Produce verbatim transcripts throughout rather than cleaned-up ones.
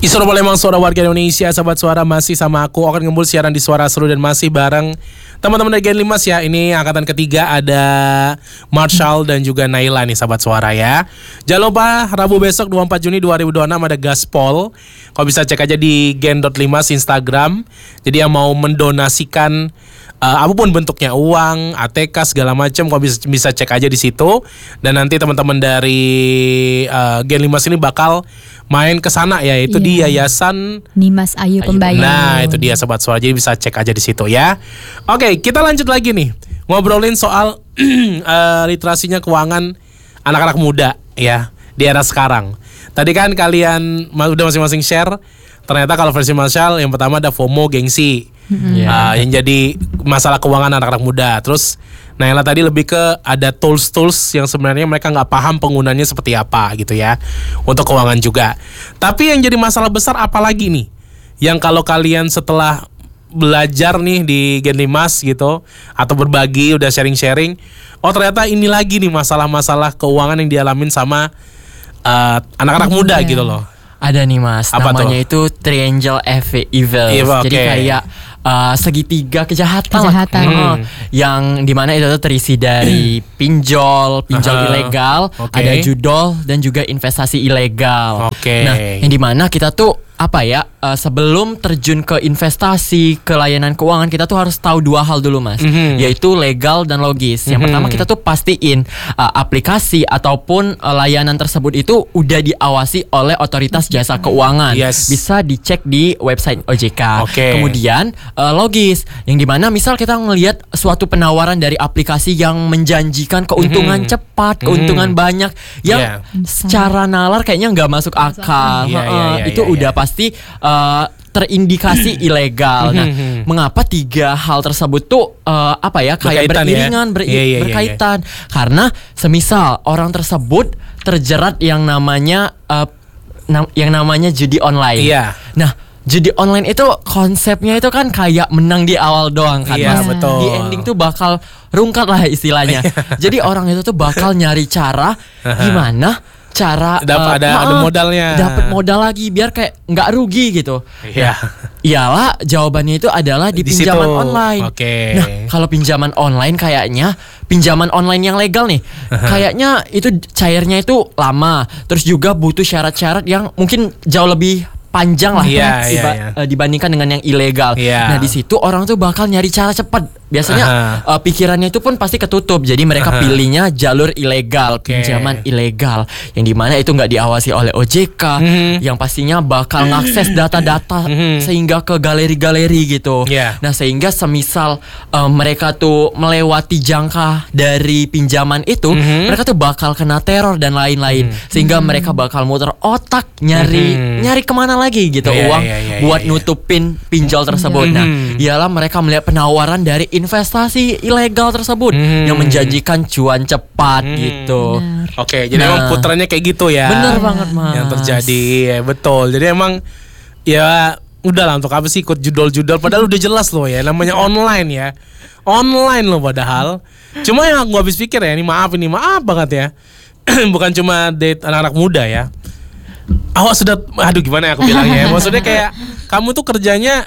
Disuruh oleh emang suara warga Indonesia, sahabat suara masih sama aku akan ngembul siaran di Suara Seru dan masih bareng teman-teman dari Gen Limas ya. Ini angkatan ketiga ada Marshall dan juga Naila nih sahabat suara ya. Jangan lupa Rabu besok dua puluh empat Juni dua ribu dua puluh enam ada Gaspol. Kau bisa cek aja di gen dot limas Instagram. Jadi yang mau mendonasikan Uh, apapun bentuknya, uang, A T K segala macam, kau bisa bisa cek aja di situ. Dan nanti teman-teman dari uh, Gen Limas ini bakal main ke sana ya, itu yeah. di Yayasan Nimas Ayu Pembayun. Nah, itu dia sobat suara, jadi bisa cek aja di situ ya. Oke, kita lanjut lagi nih. Ngobrolin soal uh, literasinya keuangan anak-anak muda ya di era sekarang. Tadi kan kalian udah masing-masing share. Ternyata kalau versi Marshall yang pertama ada FOMO, gengsi. Mm-hmm. Uh, yang jadi masalah keuangan anak-anak muda. Terus Naila tadi lebih ke ada tools-tools yang sebenarnya mereka nggak paham penggunanya seperti apa gitu ya untuk keuangan juga. Tapi yang jadi masalah besar apalagi nih yang kalau kalian setelah belajar nih di Gen Limas gitu atau berbagi udah sharing-sharing, oh ternyata ini lagi nih masalah-masalah keuangan yang dialamin sama uh, anak-anak muda gitu loh. Ada nih mas, apa namanya tuh? itu Triangle Evil. Evil Jadi okay. kayak uh, segitiga kejahatan, kejahatan. Hmm. Uh, yang dimana itu tuh terisi dari pinjol, pinjol uh-huh. ilegal, okay. ada judol dan juga investasi ilegal. Okay. Nah, yang dimana kita tuh apa ya uh, sebelum terjun ke investasi, ke layanan keuangan, kita tuh harus tahu dua hal dulu mas, mm-hmm. yaitu legal dan logis. Yang mm-hmm. pertama kita tuh pastiin uh, aplikasi ataupun uh, layanan tersebut itu udah diawasi oleh otoritas jasa keuangan. Yes. Bisa dicek di website O J K. Okay. Kemudian uh, logis, yang dimana misal kita ngelihat suatu penawaran dari aplikasi yang menjanjikan keuntungan mm-hmm. cepat, keuntungan mm-hmm. banyak, yang yeah. secara nalar kayaknya nggak masuk akal. Yeah, yeah, yeah, itu yeah, udah yeah. pasti uh, terindikasi ilegal. Nah, mengapa tiga hal tersebut tuh uh, apa ya kayak berkaitan beriringan, ya? ber- yeah, yeah, berkaitan? Yeah, yeah. Karena semisal orang tersebut terjerat yang namanya uh, na- yang namanya judi online. Yeah. Nah, judi online itu konsepnya itu kan kayak menang di awal doang kan, iya, mas. Betul. Di ending tuh bakal rungkat lah istilahnya. Jadi orang itu tuh bakal nyari cara gimana cara dapat uh, ada, ada modalnya, dapat modal lagi biar kayak nggak rugi gitu. Iya. Iyalah jawabannya itu adalah di, di pinjaman situ. online. Okay. Nah kalau pinjaman online kayaknya pinjaman online yang legal nih, kayaknya itu cairnya itu lama, terus juga butuh syarat-syarat yang mungkin jauh lebih panjang lah yeah, diba- yeah, yeah. dibandingkan dengan yang ilegal. Yeah. Nah di situ orang tuh bakal nyari cara cepat. Biasanya uh-huh. uh, pikirannya itu pun pasti ketutup. Jadi mereka uh-huh. pilihnya jalur ilegal, okay. pinjaman ilegal, yang dimana itu nggak diawasi oleh O J K, mm-hmm. yang pastinya bakal ngakses data-data mm-hmm. sehingga ke galeri-galeri gitu. Yeah. Nah sehingga semisal uh, mereka tuh melewati jangka dari pinjaman itu, mm-hmm. mereka tuh bakal kena teror dan lain-lain. Mm-hmm. Sehingga mm-hmm. mereka bakal muter otak nyari mm-hmm. nyari kemana lagi gitu yeah, uang yeah, yeah, buat yeah, yeah. nutupin pinjol tersebut. Mm-hmm. Nah, ialah mereka melihat penawaran dari investasi ilegal tersebut hmm. yang menjanjikan cuan cepat hmm. gitu. Oke, okay, jadi nah, emang puterannya kayak gitu ya. Bener banget mas. Yang terjadi ya, betul. Jadi emang ya udahlah untuk apa sih ikut judul-judul padahal udah jelas loh ya namanya online ya. Online loh padahal. Cuma yang aku habis pikir ya, ini maaf ini maaf banget ya. Bukan cuma date anak-anak muda ya. Awak sudah aduh gimana ya aku bilangnya ya. Maksudnya kayak kamu tuh kerjanya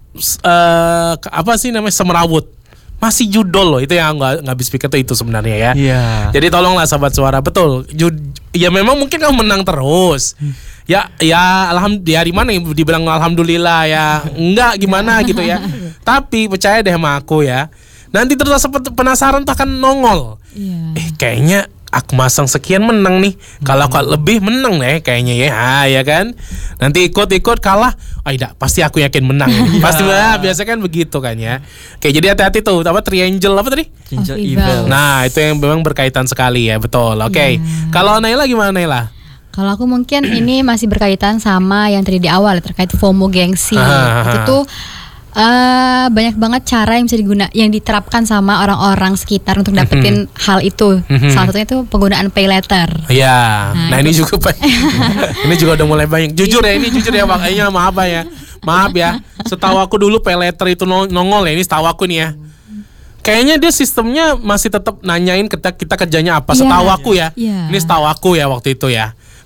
uh, apa sih namanya semerawut. Masih judul loh, itu yang nggak nggak habis pikir tuh itu sebenarnya ya. Yeah. Jadi tolonglah sahabat suara, betul. Jud, ya memang mungkin kamu menang terus. Ya ya alhamdulillah, di mana dibilang alhamdulillah ya enggak gimana gitu ya. Tapi percaya deh sama aku ya. Nanti terus penasaran tuh akan nongol. Yeah. Eh kayaknya aku masang sekian menang nih. Kalau hmm. lebih menang nih kayaknya ya. Ha, ya kan? Nanti ikut-ikut kalah, ah tidak, pasti aku yakin menang. Pasti lah, biasa kan begitu kan ya. Oke, jadi hati-hati tuh. Apa triangle apa tadi? Triangle evil. Nah, itu yang memang berkaitan sekali ya, betul. Oke. Okay. Yeah. Kalau Naila gimana Naila? Kalau aku mungkin ini masih berkaitan sama yang tadi di awal terkait FOMO gengsi. Itu tuh Uh, banyak banget cara yang bisa diguna, yang diterapkan sama orang-orang sekitar untuk dapetin mm-hmm. hal itu. Mm-hmm. Salah satunya itu penggunaan pay letter. Iya. Nah, nah ini juga ini juga udah mulai banyak. Jujur ya ini jujur ya bang. Kayaknya maaf ya, maaf ya. Setahu aku dulu pay letter itu nongol ya. Ini setahu aku nih ya. Kayaknya dia sistemnya masih tetap nanyain kita kita kerjanya apa. Setahu yeah. aku ya. Yeah. Ini setahu aku ya waktu itu ya.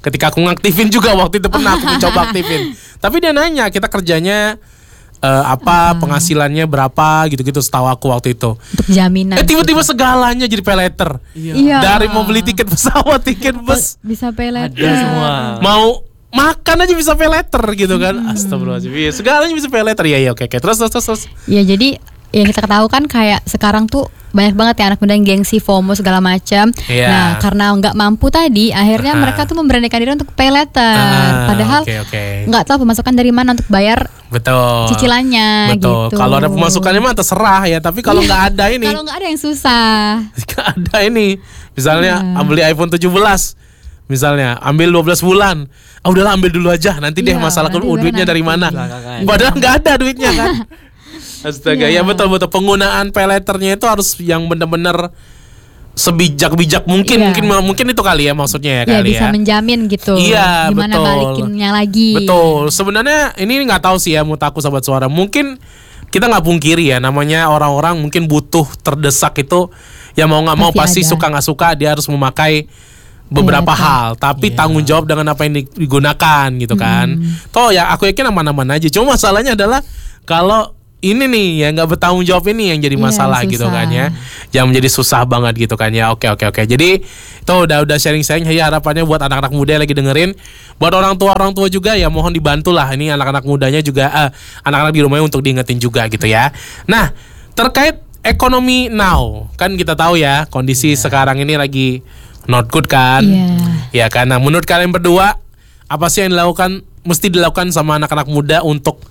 Ketika aku ngaktifin juga waktu itu pernah aku mencoba aktifin. Tapi dia nanya kita kerjanya uh, apa, Apa? penghasilannya berapa gitu-gitu setahu aku waktu itu. Untuk jaminan. Eh tiba-tiba segalanya jadi pay letter. Iya. Dari mau beli tiket pesawat, tiket bus, Bisa pay Ada letter. semua. mau makan aja bisa pay letter gitu kan. Astagfirullahaladzim. Iya, segalanya bisa pay letter. Ya ya oke oke. Terus terus terus. terus. Ya jadi yang kita ketahui kan kayak sekarang tuh banyak banget ya anak muda yang gengsi, FOMO segala macam. Iya. Nah karena nggak mampu tadi, akhirnya Aha. mereka tuh memberanikan diri untuk pay letter. Ah, Padahal oke, oke. nggak tahu pemasukan dari mana untuk bayar Betul. cicilannya. Betul. gitu. Kalau ada pemasukannya mah terserah ya. Tapi kalau nggak ada ini, Kalau nggak ada yang susah. nggak ada ini. Misalnya Iya. beli iPhone tujuh belas. Misalnya ambil dua belas bulan. Ah udahlah ambil dulu aja. Nanti deh Iya, masalah nanti oh, duitnya nanti. dari mana. Belakangan. Padahal nggak ada duitnya kan. Astaga, ya Iya. betul betul penggunaan pay letternya itu harus yang benar-benar sebijak-bijak mungkin Iya. mungkin mungkin itu kali ya maksudnya ya Ya kali bisa ya. menjamin gitu. Iya, Gimana betul. balikinnya lagi. Betul. Sebenarnya ini nggak tahu sih ya menurut aku Sobat Suara. Mungkin kita nggak pungkiri ya namanya orang-orang mungkin butuh terdesak itu ya mau nggak mau pasti Pasti ada. suka nggak suka dia harus memakai beberapa Iya, hal, tapi tanggung jawab dengan apa yang digunakan gitu kan. Toh ya aku yakin aman-aman aja. Cuma masalahnya adalah kalau ini nih ya nggak bertanggung jawab ini yang jadi Iya, masalah gitu susah. kan ya, yang menjadi susah banget gitu kan ya. Oke oke oke. Jadi itu udah udah sharing-sharing ya harapannya buat anak-anak muda yang lagi dengerin, buat orang tua orang tua juga ya mohon dibantu lah ini anak-anak mudanya juga eh, anak-anak di rumahnya untuk diingetin juga gitu ya. Nah terkait ekonomi now kan kita tahu ya kondisi sekarang ini lagi not good kan. Iya. Ya karena menurut kalian berdua apa sih yang dilakukan mesti dilakukan sama anak-anak muda untuk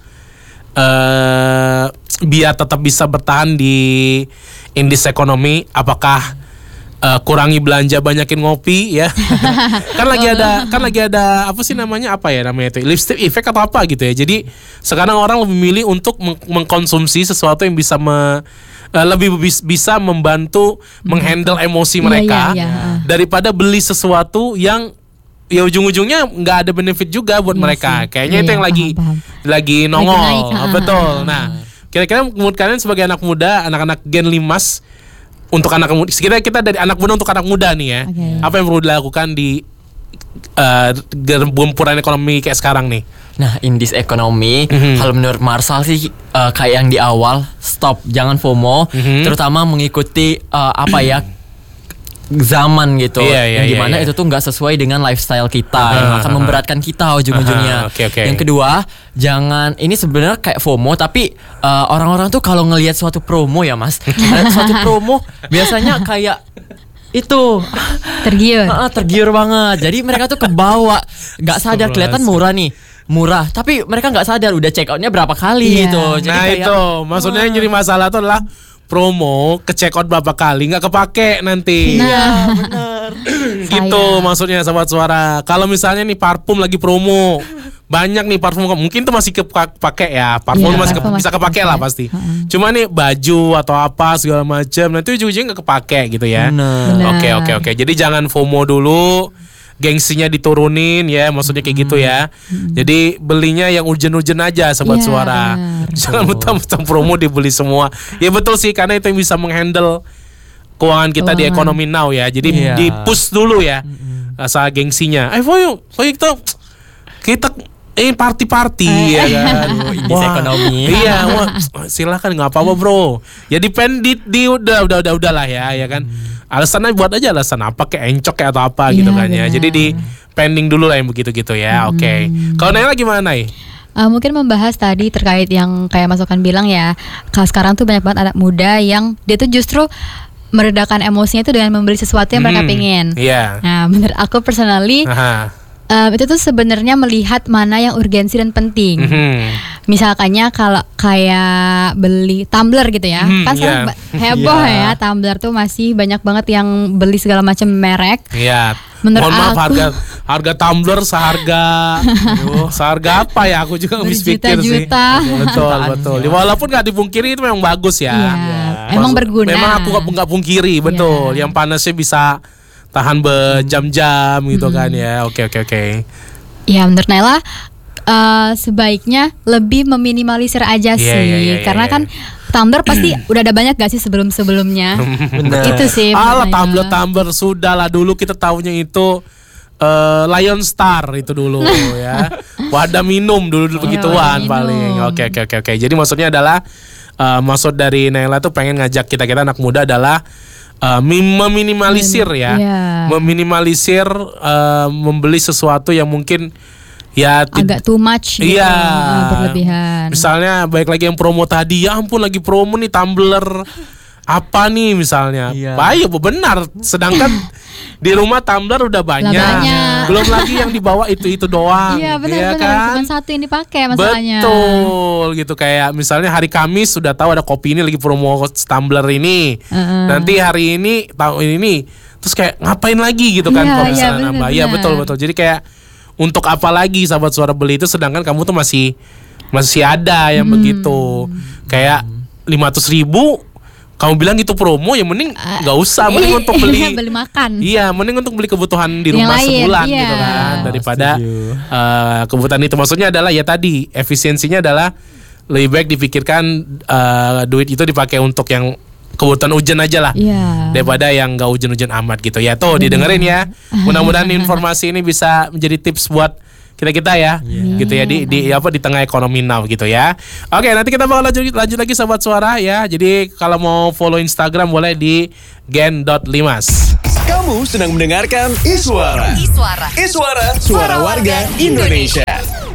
eh biar tetap bisa bertahan di indeks ekonomi? Apakah eh, kurangi belanja, banyakin ngopi ya? Kan lagi ada kan lagi ada apa sih namanya apa ya namanya itu lipstick effect atau apa gitu ya. Jadi sekarang orang lebih memilih untuk meng- mengkonsumsi sesuatu yang bisa me- eh, lebih bis- bisa membantu menghandle emosi Iya, mereka iya, iya. daripada beli sesuatu yang ya ujung-ujungnya nggak ada benefit juga buat Iya mereka. sih. Kayaknya Iya, itu yang paham, lagi paham. lagi nongol. naik, Ah, ah, betul. ah, ah. Nah, kira-kira menurut kalian sebagai anak muda, anak-anak Gen Limas untuk anak muda, kita kita dari anak muda untuk anak muda nih ya. Oke. Apa yang perlu dilakukan di eh, gempuran ekonomi kayak sekarang nih? Nah, indis ekonomi, Mhm. kalau menurut Marsal sih eh, kayak yang di awal, stop, jangan FOMO, Mhm. terutama mengikuti eh, apa ya zaman gitu, Iya, iya, yang iya, dimana iya. itu tuh nggak sesuai dengan lifestyle kita, Aha, yang akan aha. memberatkan kita ujung-ujungnya. Aha, oke, oke. Yang kedua, jangan ini sebenarnya kayak FOMO, tapi eh, orang-orang tuh kalau ngelihat suatu promo ya mas, eh, suatu promo biasanya kayak itu Tergiur. Ah, tergiur banget. Jadi mereka tuh kebawa, nggak sadar kelihatan murah nih, murah. Tapi mereka nggak sadar udah check outnya berapa kali Iya. gitu. Jadi Nah kayak, itu maksudnya yang jadi masalah itu adalah promo ke check out berapa kali nggak kepake nanti. Nah, Gitu Sayang. maksudnya Sobat Suara. Kalau misalnya nih parfum lagi promo, banyak nih parfum mungkin tuh masih kepake ya. Parfum Iya, masih ke- parfum bisa masih kepake kepake. lah pasti. Heeh. Cuma nih baju atau apa segala macam nanti ujung-ujungnya nggak kepake gitu ya. Bener. Bener. Oke oke oke. Jadi jangan FOMO dulu. Gengsinya diturunin ya, maksudnya kayak gitu ya. Jadi belinya yang urgent-urgent aja Sobat Iya, Suara. benar. Jangan mentang-mentang promo dibeli semua. Ya betul sih karena itu yang bisa menghandle keuangan kita di Keuangan. ekonomi now ya. Jadi Iya. di push dulu ya rasa gengsinya. Eh, Foyo, Foyo kita kita eh party-party ya kan. indis Wah, ekonomi. Iya, wah, silakan nggak apa-apa bro. Ya depend di, di udah udah udah udah lah ya ya kan. Alasannya buat aja alasan apa kayak encok kayak atau apa gitu Iya, kan ya. benar. Jadi di pending dulu lah yang begitu-gitu ya. Oke. Kalau Naila gimana nih? Uh, mungkin membahas tadi terkait yang kayak masukan bilang ya, kalau sekarang tuh banyak banget anak muda yang dia tuh justru meredakan emosinya itu dengan membeli sesuatu yang mereka Hmm, pengen. Iya. Nah, menurut aku personally, Aha. um, itu tuh sebenarnya melihat mana yang urgensi dan penting. Mhm. Misalkannya kalau kayak beli tumbler gitu ya, Hmm, kan sekarang iya. ba- heboh Iya. ya tumbler tuh masih banyak banget yang beli segala macam merek. Iya. Menurut Mohon maaf aku- harga harga tumbler seharga aduh, seharga apa ya? Aku juga habis pikir sih. Berjuta-juta. Betul betul. Walaupun nggak dipungkiri itu memang bagus ya. Iya, emang Maksud- berguna. Memang aku nggak nggak pungkiri betul. Iya. Yang panasnya bisa tahan berjam-jam gitu kan ya. Oke oke oke. Ya menurut Naila uh, sebaiknya lebih meminimalisir aja Iya, sih, iya, iya, iya, karena iya. kan tumbler pasti udah ada banyak gak sih sebelum-sebelumnya. Bener. Itu sih. Alah menurut Naila. tumbler tumbler sudah lah dulu kita tahunya itu uh, Lion Star itu dulu ya. Wadah minum dulu, dulu begituan minum. paling. Oke oke oke oke. Jadi maksudnya adalah uh, maksud dari Naila tuh pengen ngajak kita-kita anak muda adalah uh, meminimalisir ya. Yeah. Meminimalisir uh, membeli sesuatu yang mungkin ya agak too much gitu. Iya, uh, berlebihan. Misalnya baik lagi yang promo tadi, ya ampun lagi promo nih tumbler apa nih misalnya. Iya. Baik benar, sedangkan di rumah tumbler udah banyak. banyak. Belum lagi yang dibawa itu-itu doang. Iya benar ya benar. kan? Cuma satu yang dipakai masalahnya. Betul gitu, kayak misalnya hari Kamis sudah tahu ada kopi ini lagi promo tumbler ini. Uh-uh. Nanti hari ini tahun ini terus kayak ngapain lagi gitu kan Iya, kalau iya, misalnya benar, nambah. Iya benar. betul betul. Jadi kayak untuk apa lagi sahabat suara beli itu, sedangkan kamu tuh masih masih ada yang Hmm. begitu. Kayak lima ratus ribu kamu bilang itu promo, ya mending nggak usah, mending untuk beli beli makan. Iya, mending untuk beli kebutuhan di Yang rumah lain, sebulan iya. gitu kan, daripada Setuju. uh, kebutuhan itu. Maksudnya adalah ya tadi efisiensinya adalah lebih baik dipikirkan uh, duit itu dipakai untuk yang kebutuhan hujan aja lah, Iya. daripada yang nggak hujan-hujan amat gitu ya. Tuh didengerin ya. Mudah-mudahan informasi ini bisa menjadi tips buat kita-kita ya, gitu ya di, di apa di tengah ekonomi now gitu ya. Oke, nanti kita bakal lanjut, lanjut lagi sahabat suara ya. Jadi kalau mau follow Instagram boleh di gen dot limas. Kamu sedang mendengarkan Iswara. Iswara. Iswara, suara warga Indonesia.